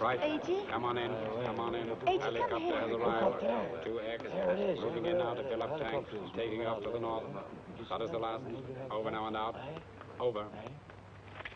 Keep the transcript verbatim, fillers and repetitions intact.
Right. A G? Come on in. Come on in. A G, come Helicopter here. has arrived. Two X. Moving in now to fill up tanks. Taking off to the north. That is the last. Over now and out. Over.